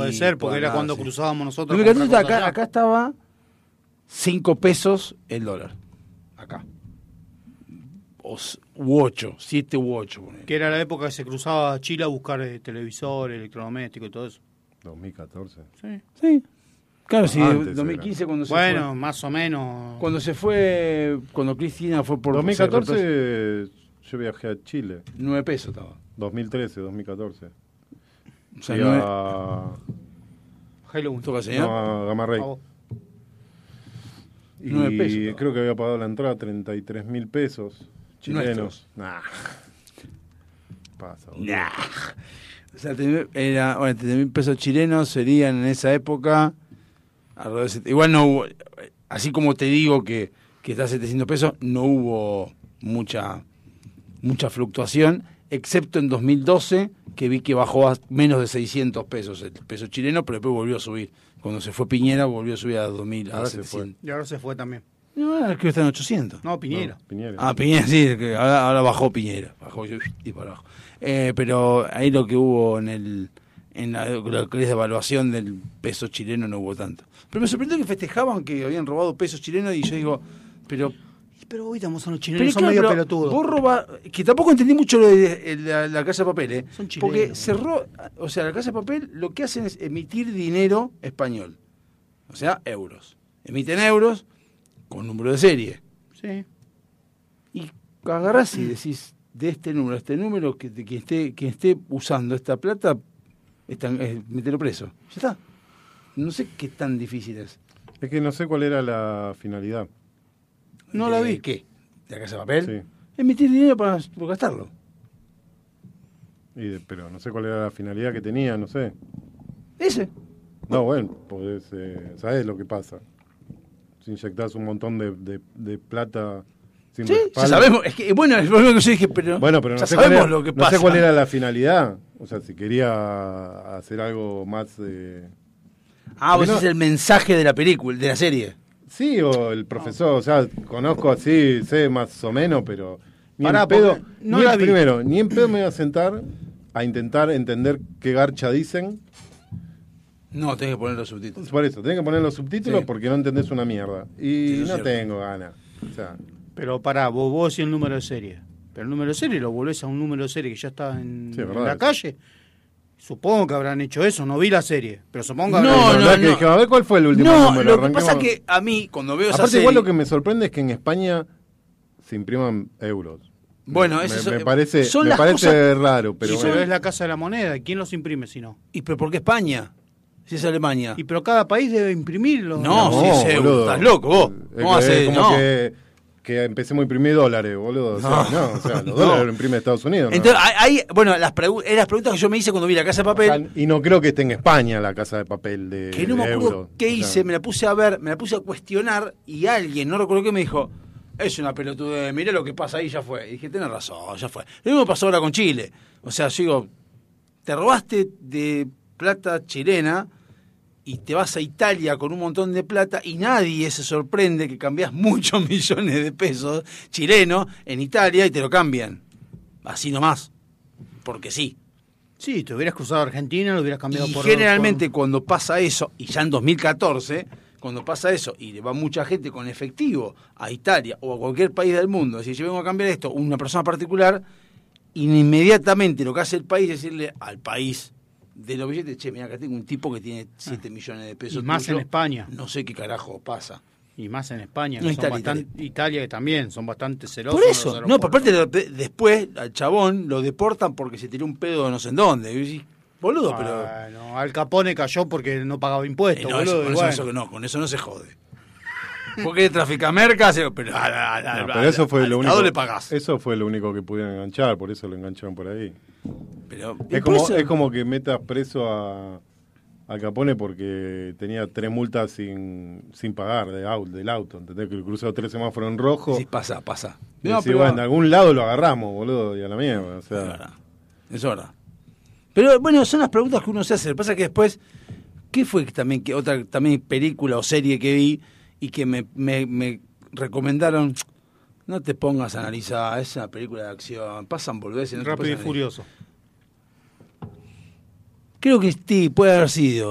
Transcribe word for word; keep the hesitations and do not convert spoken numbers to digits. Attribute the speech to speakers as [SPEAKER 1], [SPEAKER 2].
[SPEAKER 1] Puede ser, porque era cuando
[SPEAKER 2] sí.
[SPEAKER 1] cruzábamos nosotros.
[SPEAKER 2] dos mil catorce acá, acá estaba cinco pesos el dólar. Acá. O, u ocho, siete u ocho.
[SPEAKER 1] Que era la época que se cruzaba a Chile a buscar eh, televisores, electrodomésticos y todo eso.
[SPEAKER 3] dos mil catorce.
[SPEAKER 1] Sí.
[SPEAKER 2] Sí. Claro, sí,
[SPEAKER 3] Antes
[SPEAKER 2] dos mil quince
[SPEAKER 3] era.
[SPEAKER 2] cuando se
[SPEAKER 1] Bueno,
[SPEAKER 2] fue.
[SPEAKER 1] más o menos.
[SPEAKER 2] Cuando se fue, cuando Cristina fue por
[SPEAKER 3] dos mil catorce yo viajé a Chile.
[SPEAKER 2] nueve pesos estaba.
[SPEAKER 3] dos mil trece, dos mil catorce.
[SPEAKER 2] O sea,
[SPEAKER 3] Y
[SPEAKER 2] nueve-
[SPEAKER 3] a,
[SPEAKER 1] Halloween.
[SPEAKER 2] ¿Toca, señor?
[SPEAKER 3] no, a Gamarrey.
[SPEAKER 1] A vos.
[SPEAKER 3] Y
[SPEAKER 2] nueve pesos, estaba.
[SPEAKER 3] creo que había pagado la entrada treinta y tres mil pesos chilenos.
[SPEAKER 2] Nuestros.
[SPEAKER 3] Nah. Pasa, boludo.
[SPEAKER 2] Nah. O sea, te- era, bueno, treinta mil pesos chilenos serían en esa época. alrededor de set- Igual no hubo, así como te digo que, que está a setecientos pesos, no hubo mucha, mucha fluctuación, excepto en dos mil doce, que vi que bajó a menos de seiscientos pesos el peso chileno, pero después volvió a subir. Cuando se fue Piñera, volvió a subir a dos mil, a
[SPEAKER 3] Ahora se fue.
[SPEAKER 2] setecientos.
[SPEAKER 1] Y ahora se fue también.
[SPEAKER 2] No, ahora creo que está en ochocientos.
[SPEAKER 1] No, Piñera.
[SPEAKER 3] No, Piñera.
[SPEAKER 2] Ah, Piñera, sí, que ahora, ahora bajó Piñera, bajó y y para abajo. Eh, pero ahí lo que hubo en el en la, lo que es de evaluación del peso chileno no hubo tanto. Pero me sorprendió que festejaban que habían robado pesos chilenos y yo digo, pero...
[SPEAKER 1] Pero hoy estamos a los chilenos,
[SPEAKER 2] pero
[SPEAKER 1] son
[SPEAKER 2] claro,
[SPEAKER 1] medio
[SPEAKER 2] pero
[SPEAKER 1] pelotudos.
[SPEAKER 2] vos roba, que tampoco entendí mucho lo de la, la Casa de Papel, ¿eh?
[SPEAKER 1] Son chilenos.
[SPEAKER 2] Porque cerró, o sea, la Casa de Papel lo que hacen es emitir dinero español, o sea, euros. Emiten euros con número de serie.
[SPEAKER 1] Sí.
[SPEAKER 2] Y agarrás y decís, de este número a este número, que, de quien esté, quien esté usando esta plata, están, eh, mételo preso. Ya está. No sé qué tan difícil es.
[SPEAKER 3] Es que no sé cuál era la finalidad.
[SPEAKER 2] ¿No
[SPEAKER 1] De-
[SPEAKER 2] la vi? ¿Qué? ¿De la Casa de Papel?
[SPEAKER 3] Sí.
[SPEAKER 2] Emitir dinero para, para gastarlo.
[SPEAKER 3] Y de- pero no sé cuál era la finalidad que tenía, no sé.
[SPEAKER 2] Ese.
[SPEAKER 3] No, bueno, podés, eh, ¿sabés lo que pasa? Si inyectás un montón de, de, de plata sin
[SPEAKER 2] Sí, ya
[SPEAKER 3] respaldo.
[SPEAKER 2] sabemos. Es que, bueno, es lo que yo dije, pero,
[SPEAKER 3] Bueno, pero
[SPEAKER 2] ya
[SPEAKER 3] no sé, cuál
[SPEAKER 2] sabemos
[SPEAKER 3] era,
[SPEAKER 2] lo que
[SPEAKER 3] no
[SPEAKER 2] pasa.
[SPEAKER 3] sé cuál era la finalidad. O sea, si quería hacer algo más... Eh...
[SPEAKER 2] Ah, vos
[SPEAKER 3] Porque no-
[SPEAKER 2] decís el mensaje de la película, de la serie.
[SPEAKER 3] Sí, o el profesor, o sea, conozco así, sé más o menos, pero... Ni
[SPEAKER 1] Pará,
[SPEAKER 3] en pedo,
[SPEAKER 1] porque no
[SPEAKER 3] ni
[SPEAKER 1] la
[SPEAKER 3] en-
[SPEAKER 1] vi.
[SPEAKER 3] primero, ni en pedo me voy a sentar a intentar entender qué garcha dicen.
[SPEAKER 2] No, tenés que poner los subtítulos.
[SPEAKER 3] Por eso, tenés que poner los subtítulos
[SPEAKER 2] Sí.
[SPEAKER 3] porque no entendés una mierda. Y
[SPEAKER 2] Sí, eso es
[SPEAKER 3] no
[SPEAKER 2] cierto.
[SPEAKER 3] tengo ganas. O sea,
[SPEAKER 1] Pero pará, vos, vos decís el número de serie. Pero el número de serie lo volvés a un número de serie que ya está en,
[SPEAKER 3] Sí, es
[SPEAKER 1] en
[SPEAKER 3] verdad
[SPEAKER 1] la
[SPEAKER 3] eso.
[SPEAKER 1] calle. Supongo que habrán hecho eso, no vi la serie. Pero supongo que
[SPEAKER 2] No,
[SPEAKER 1] habrán
[SPEAKER 3] la
[SPEAKER 1] hecho-
[SPEAKER 3] verdad
[SPEAKER 2] no,
[SPEAKER 3] que
[SPEAKER 2] no.
[SPEAKER 3] dije, a ver cuál fue el último
[SPEAKER 2] No,
[SPEAKER 3] número.
[SPEAKER 2] lo que
[SPEAKER 3] arranquemos.
[SPEAKER 2] pasa es que a mí, cuando veo esa
[SPEAKER 3] Aparte,
[SPEAKER 2] serie...
[SPEAKER 3] igual lo que me sorprende es que en España se impriman euros.
[SPEAKER 2] Bueno,
[SPEAKER 3] me,
[SPEAKER 2] eso
[SPEAKER 3] me
[SPEAKER 2] es-
[SPEAKER 3] parece,
[SPEAKER 2] son
[SPEAKER 3] me
[SPEAKER 2] las
[SPEAKER 3] parece
[SPEAKER 2] cosas-
[SPEAKER 3] raro, pero
[SPEAKER 1] Y
[SPEAKER 3] bueno.
[SPEAKER 1] pero es la Casa de la Moneda. ¿Y quién los imprime si no?
[SPEAKER 2] ¿Y pero por qué España? Si es Alemania.
[SPEAKER 1] Y pero cada país debe imprimirlo.
[SPEAKER 2] No, sí, es euro.
[SPEAKER 3] boludo.
[SPEAKER 2] Estás loco, vos.
[SPEAKER 3] Es
[SPEAKER 2] ¿Cómo
[SPEAKER 3] que-
[SPEAKER 2] haces?
[SPEAKER 3] es como
[SPEAKER 2] No.
[SPEAKER 3] que, que empecemos a imprimir dólares, boludo. O sea,
[SPEAKER 2] No.
[SPEAKER 3] no, o sea, los
[SPEAKER 2] No.
[SPEAKER 3] dólares los imprime Estados Unidos. ¿no?
[SPEAKER 2] Entonces, hay, hay- bueno, las, pregu- eh, las preguntas que yo me hice cuando vi la Casa de
[SPEAKER 3] O sea,
[SPEAKER 2] Papel,
[SPEAKER 3] y no creo que esté en España la casa de papel de,
[SPEAKER 2] que no me
[SPEAKER 3] de
[SPEAKER 2] acuerdo
[SPEAKER 3] euros.
[SPEAKER 2] qué
[SPEAKER 3] O sea,
[SPEAKER 2] hice, me la puse a ver, me la puse a cuestionar y alguien, no recuerdo qué, me dijo, es una pelotudez, mirá lo que pasa ahí, ya fue. Y dije, tenés razón, ya fue. Lo mismo pasó ahora con Chile. O sea, yo digo, te robaste de plata chilena y te vas a Italia con un montón de plata y nadie se sorprende que cambiás muchos millones de pesos chilenos en Italia y te lo cambian. Así nomás. Porque sí.
[SPEAKER 1] Sí, te hubieras cruzado a Argentina, lo hubieras cambiado
[SPEAKER 2] Y
[SPEAKER 1] por...
[SPEAKER 2] generalmente
[SPEAKER 1] por-
[SPEAKER 2] cuando pasa eso, y ya en dos mil catorce, cuando pasa eso y le va mucha gente con efectivo a Italia o a cualquier país del mundo, es decir, yo vengo a cambiar esto, una persona particular, inmediatamente lo que hace el país es decirle al país de los billetes, che, mira, acá tengo un tipo que tiene siete millones de pesos.
[SPEAKER 1] Y más
[SPEAKER 2] tuyo,
[SPEAKER 1] en España.
[SPEAKER 2] No sé qué carajo pasa.
[SPEAKER 1] Y más en España.
[SPEAKER 2] No,
[SPEAKER 1] que son
[SPEAKER 2] Italia,
[SPEAKER 1] bastante- Italia que también, son bastante celosos.
[SPEAKER 2] Por
[SPEAKER 1] en los
[SPEAKER 2] eso, no,
[SPEAKER 1] aeropuertos.
[SPEAKER 2] por parte de, de- después al chabón lo deportan porque se tiró un pedo de no sé en dónde. Y decís, boludo, pero...
[SPEAKER 1] Bueno, Al Capone cayó porque no pagaba impuestos,
[SPEAKER 2] Eh, no,
[SPEAKER 1] boludo.
[SPEAKER 2] eso,
[SPEAKER 1] y
[SPEAKER 2] con, eso,
[SPEAKER 1] bueno.
[SPEAKER 2] eso no, con eso no se jode. Porque trafica mercas, pero, a, a- a-
[SPEAKER 3] No,
[SPEAKER 2] a-
[SPEAKER 3] pero eso fue
[SPEAKER 2] al
[SPEAKER 3] lo
[SPEAKER 2] Estado
[SPEAKER 3] único.
[SPEAKER 2] le pagás.
[SPEAKER 3] Eso fue lo único que pudieron enganchar, por eso lo engancharon por ahí.
[SPEAKER 2] Pero, y
[SPEAKER 3] Es
[SPEAKER 2] por
[SPEAKER 3] como,
[SPEAKER 2] eso-
[SPEAKER 3] es como que metas preso a, a Capone porque tenía tres multas sin, sin pagar de auto, del auto. ¿Entendés? Que cruzó tres semáforos en rojo.
[SPEAKER 2] Sí, pasa, pasa.
[SPEAKER 3] Y
[SPEAKER 2] No,
[SPEAKER 3] decís,
[SPEAKER 2] pero-
[SPEAKER 3] bueno, en algún lado lo agarramos, boludo, y a la mierda. O
[SPEAKER 2] Es
[SPEAKER 3] sea,
[SPEAKER 2] verdad. Es verdad. Pero bueno, son las preguntas que uno se hace. Lo que pasa es que después, ¿qué fue que también que otra también película o serie que vi y que me, me, me recomendaron? No te pongas a analizar, es una película de acción, pasan boludeces. No te
[SPEAKER 1] Rápido y
[SPEAKER 2] pones a analizar.
[SPEAKER 1] Furioso.
[SPEAKER 2] Creo que sí, puede haber sido.